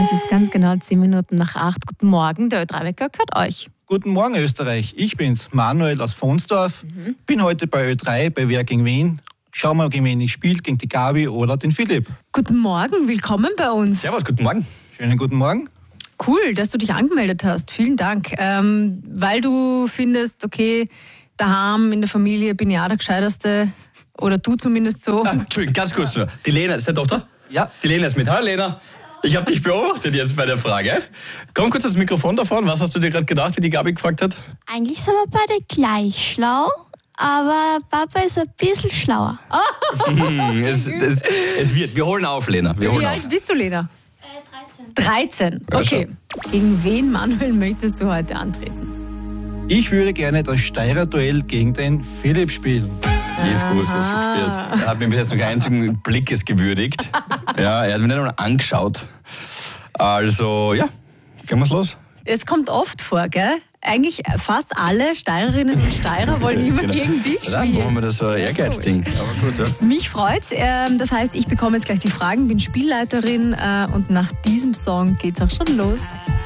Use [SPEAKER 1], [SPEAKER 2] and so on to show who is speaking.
[SPEAKER 1] Es ist ganz genau 10 Minuten nach 8. Guten Morgen, der Ö3-Wecker gehört euch.
[SPEAKER 2] Guten Morgen Österreich, ich bin's, Manuel aus Fonsdorf. Bin heute bei Ö3, bei Wer gegen wen. Schauen wir, gegen wen ich spiele, gegen die Gabi oder den Philipp.
[SPEAKER 1] Guten Morgen, willkommen bei uns.
[SPEAKER 3] Servus, guten Morgen.
[SPEAKER 2] Schönen guten Morgen.
[SPEAKER 1] Cool, dass du dich angemeldet hast. Vielen Dank. Weil du findest, okay, daheim in der Familie bin ich auch der Gescheiterste. Oder du zumindest so.
[SPEAKER 3] Entschuldigung, ganz kurz nur. Die Lena, ist deine Tochter?
[SPEAKER 2] Ja.
[SPEAKER 3] Die Lena ist mit. Hallo Lena. Ich habe dich beobachtet jetzt bei der Frage. Komm kurz das Mikrofon davon. Was hast du dir gerade gedacht, wie die Gabi gefragt hat?
[SPEAKER 4] Eigentlich sind wir beide gleich schlau, aber Papa ist ein bisschen schlauer.
[SPEAKER 3] Es wird. Wir holen auf, Lena. Wir holen
[SPEAKER 1] Wie
[SPEAKER 3] auf.
[SPEAKER 1] alt bist du, Lena?
[SPEAKER 4] 13.
[SPEAKER 1] 13, okay. Gegen wen, Manuel, möchtest du heute antreten?
[SPEAKER 2] Ich würde gerne das Steirer-Duell gegen den Philipp spielen.
[SPEAKER 3] Ist gut, das ist gespielt. Er hat mir bis jetzt noch keinen einzigen Blickes gewürdigt. Ja, er hat mich nicht einmal angeschaut. Also, ja, gehen wir's los.
[SPEAKER 1] Es kommt oft vor, gell? Eigentlich fast alle Steirerinnen und Steirer wollen immer gegen dich
[SPEAKER 3] Dann machen
[SPEAKER 1] spielen.
[SPEAKER 3] wir das so ein Ehrgeizding. Aber gut, ja.
[SPEAKER 1] Mich freut's. Das heißt, ich bekomme jetzt gleich die Fragen, bin Spielleiterin und nach diesem Song geht's auch schon los.